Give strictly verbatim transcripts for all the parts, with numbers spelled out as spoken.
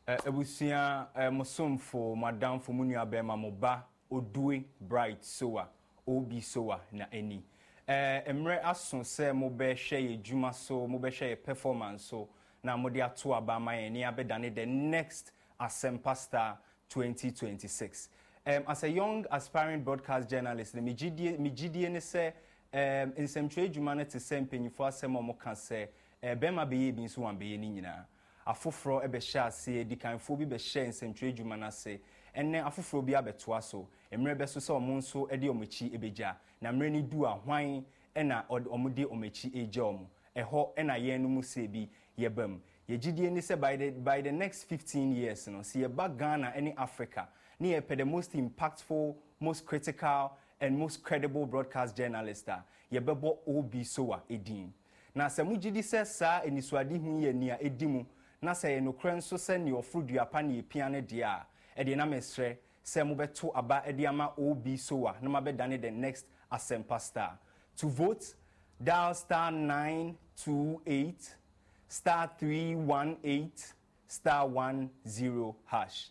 Ebusia Mosomfo Madam for Munia Bema Moba Odue Bright Soa Obi Soa na eni. Emre ason se mobe share juma so mobe share performance so na mode ato aba ma eni abedane the next Asempa Star twenty twenty-six. Um, as a young aspiring broadcast journalist, the Mijidie Mijidie ne se um in some trade juma te se mpanyifo asem omo kan se bema beye bi nso wan beye ni nyina. Afoforo ebe sha ase dikanfo bi be share nsentwe dwuma na se enne afoforo bi abetoa so emre be so se omo nso ede omachi ebeja na mre ni du ahwan ena omode omachi eja omo eho ena ye no mu se bi yebam yegidie ni se by the by the next fifteen years no se ye ba Ghana any Africa ni ye the most impactful, most critical and most credible broadcast journalist ye bebo Obi Soa edin na se mugidi se sa enisuade hu ye nia edimu na say no kran so se ne ofrudu apa ne piane dia e de na mesre se mo beto aba e de ama Obi Soa na ma be dane the next Asempa Star. To vote, dial star nine two eight star three one eight star one zero hash.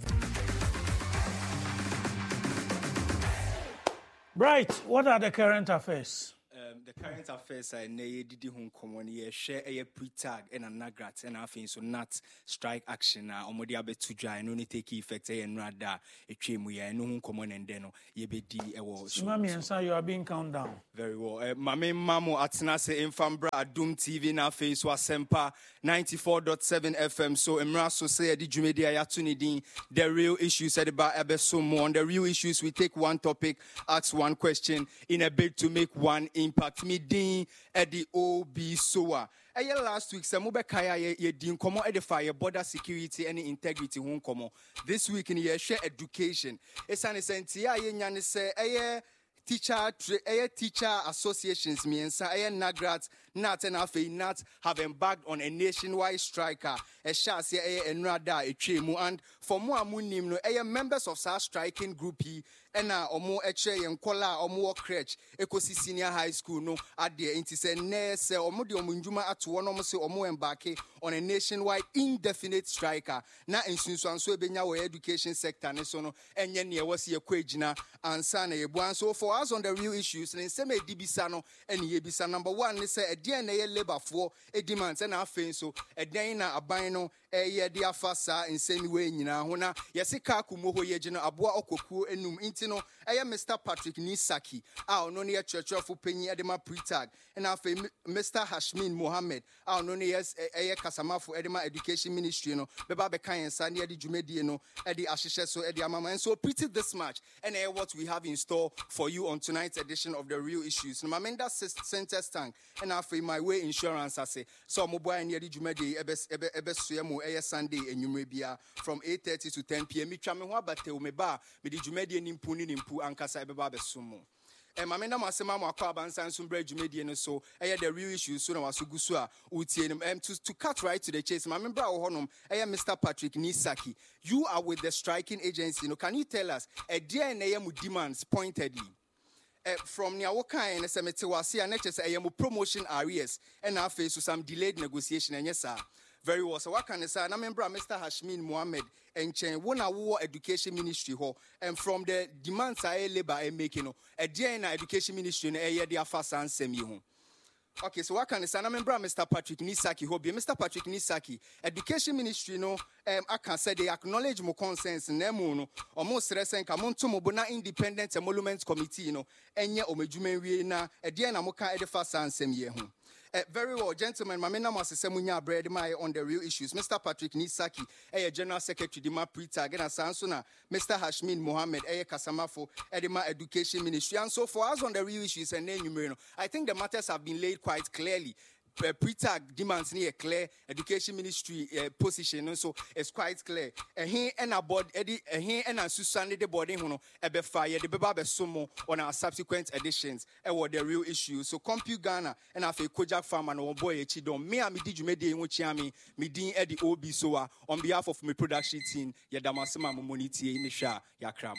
Bright, what are the current affairs? Um, the current affairs are ne didi hun komoni share a pre-tag and a nagrat and afin so not strike action na omodi abetu dry no ni take effect e nrada e twemu ya no hun komon and deno ye be di e wo so mami ensa you are being count down very well uh, mame mamo atena se infambra Adum T V na afin so Asempa ninety-four point seven F M so emra so say di dwumedi ayato ni din the real issues said about ebeso more on the real issues we take one topic ask one question in a bid to make one impact me din Eddie Obi Soa. Eye last week some be kaya ye din komo edify your border security and integrity hun komo. This week in ye share education. Esane sentia ye nyane se eye teacher eye teacher associations me and say nagrat not and afi not have embarked on a nationwide striker a shall say eye enrada e twemu and for more amunim no eye members of sa striking group yi ena omo eche yenkola omo crèche ekosi senior high school no ade nti se ne se omo de omo ndwuma ato no omo se omo embark on a nationwide indefinite striker na nsunsuanso ebenya wo education sector ne so no enye ne wose yekwagina ansa na yebuan so for us on the real issues ne nsem edibisa no ene yebisa number one ne se eden na ye labor for e demand na afen so eden na aban no eye de afasa nsemi we nyina ho na yesika kumo ho yegina aboa okokuo enum no eye Mister Patrick Nisaki a ono ne churchofo panyi edema pre-tag and afa Mister Hashmin Mohammed a ono ne yes eye kasamafo edema education ministry no beba be kan yensa ne ede dwumedie no ede ahyehye so ede amama and so pretty this match and uh, what we have in store for you on tonight's edition of the real issues no mamenda center tank and afa my way insurance ase so mo boy ne ede dwumedie ebe ebe ebe so mo eye Sunday enwumre bia from eight thirty to ten p m mitwa me ho abate o me ba me de dwumedie nimpu ni nimpu ankasa ebeba besumo e ma me na masema mo akwa abansan so bra dwumedie no so e the real issues so na wasugusu a utie nim um, to to cut right to the chase ma me bra wo honom e Mister Patrick Nisaki you are with the striking agency no can you tell us e dia na yam demands pointedly Uh, from near what kind of semete was here, and I am promotion areas and I face some delayed negotiation. And yes, sir, very well. So, what can I say? I remember Mister Hashmin Mohammed and Chen, one our education ministry, ho, and from the demands I labor I making, a dear in education ministry, and a year they are fast and semi home. Okay, so what can I say? I remember Mister Patrick Nisaki, hobby, Mister Patrick Nisaki, education ministry, no, um, I can say they acknowledge more concerns, nemo, no, almost recent, Kamonto Mobona Independent Emoluments Committee, no, and ye omejume na, a dear Namoka edifasa and semi home. Uh, very well, gentlemen. My name is Semunya Bread on the real issues. Mister Patrick Nisaki, a General Secretary, Dima Pre-Tag, and Sansuna, Mister Hashmin Mohammed, a Kasamafo, Edema Education Ministry. And so for us on the real issues and name, I think the matters have been laid quite clearly. Uh, pre-tag demands near clear education ministry uh, position, and so it's quite clear. And he and our board, Eddie, and he and our Susan, the boarding, who know, ebe fire, the beba sumo on our subsequent editions, and what the real issue. So, Compu Ghana and after Kojak Farm and one boy, Chidon, me, I did you made in which yami, me dean Eddie Obi Soa on behalf of my production team, Yadamasama Moniti, Nisha, Yakramo.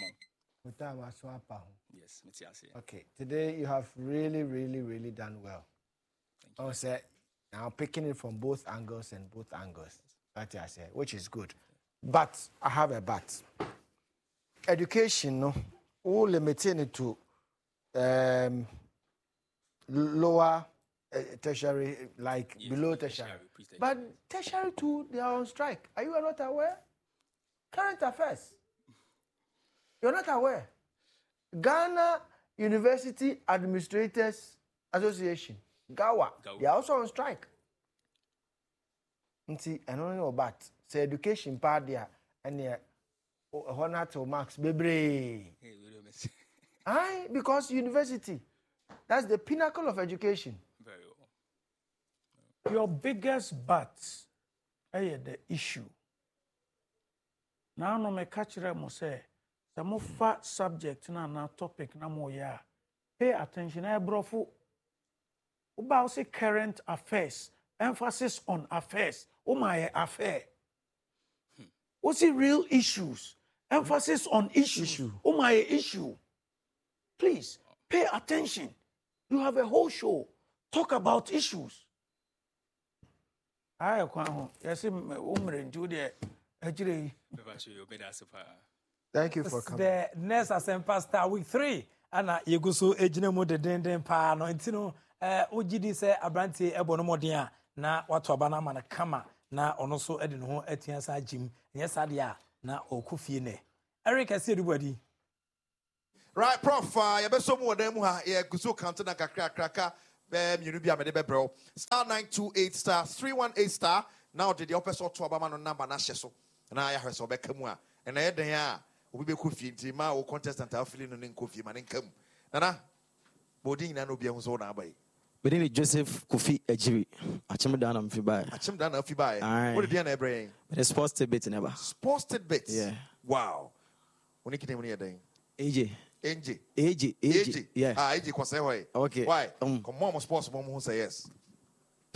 Yes, okay, today you have really, really, really done well. I say now picking it from both angles and both angles. That I say, which is good. But I have a but. Education, no, all limited it to um, lower uh, tertiary, like yes, below tertiary. tertiary but tertiary too, they are on strike. Are you not aware? Current affairs. You're not aware. Ghana University Administrators Association, GAWA, Gawa. They are also on strike. See, I don't know about say education part there and the honor to Max Bebre. Aye, because university, that's the pinnacle of education. Very well. Your biggest but is the issue. Now no me catch them say the more fat subject na na topic na mo ya. Pay attention, I brofu. About say current affairs, emphasis on affairs. Oh my affair. Hmm. What's the real issues? Emphasis on issues. Issue. Oh my issue. Please pay attention. You have a whole show. Talk about issues. I yes, thank you for coming. The next Asempa Star week three. Ana yeguso ejine mu de den den pa no ntino eh ogidi se abrantie ebono modern na wato abana ma na kama na ono so ede no ho atia sa jim nye sade a na okufie ne Eric Asieduwadi. Right, Prof, uh, you better some them who are guso counter na kakra kraka be mienu bia me de bebro star nine two eight star three one eight star now the upper sort to abama no number na hye so na ya hwe so be kamu a na ye den a obi be kofie nti ma o contestant a feeling no ne kofie ma ne kam nana bodin na no bia hu so na abai my name is Joseph Kofi Ejiri. Achim Dana Mfibai. Achim Dana Mfibai. What did you na bring? The sports tidbit never. Sports tidbit. Yeah. Wow. When you came when you doing? A J. A J. A J. A J. Yeah. Ah, A J. Kwase hoy. Okay. Why? Um. Come on, sports mom who say yes.